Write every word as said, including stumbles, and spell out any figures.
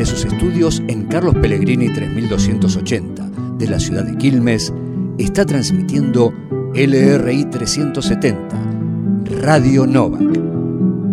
Desde sus estudios en Carlos Pellegrini tres mil doscientos ochenta de la ciudad de Quilmes, está transmitiendo L R I trescientos setenta, Radio Novak.